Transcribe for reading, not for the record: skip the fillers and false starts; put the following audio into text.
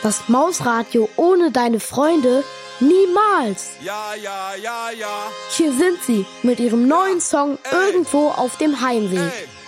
Das Mausradio ohne deine Freunde? Niemals! Ja, ja, ja, ja. Hier sind sie mit ihrem neuen Song Irgendwo auf dem Heimweg. Ey.